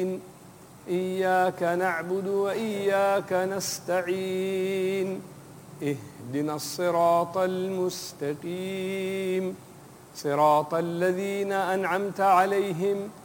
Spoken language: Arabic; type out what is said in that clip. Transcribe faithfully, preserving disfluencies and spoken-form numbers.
إياك نعبد وإياك نستعين اهدنا الصراط المستقيم صراط الذين أنعمت عليهم